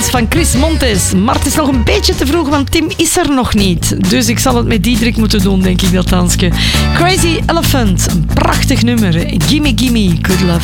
van Chris Montes. Maar het is nog een beetje te vroeg, want Tim is er nog niet. Dus ik zal het met Diederik moeten doen, denk ik, dat dansje. Crazy Elephant, een prachtig nummer. Gimme Gimme, Good Love.